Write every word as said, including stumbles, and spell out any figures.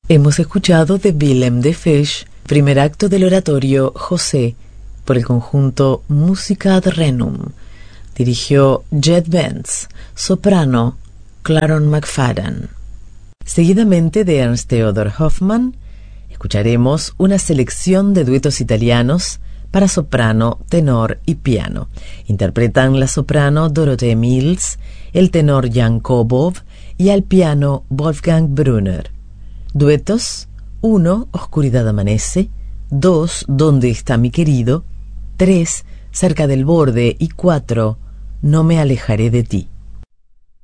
Hemos escuchado de Willem de Fisch, primer acto del oratorio José, por el conjunto Musica ad Renum. Dirigió Jed Vance, soprano Claron McFadden. Seguidamente de Ernst Theodor Hoffmann, escucharemos una selección de duetos italianos para soprano, tenor y piano. Interpretan la soprano Dorothee Mills, el tenor Jan Kobov y al piano Wolfgang Brunner. Duetos: uno. Oscuridad amanece. dos. ¿Dónde está mi querido? tres. Cerca del borde. Y cuatro. No me alejaré de ti.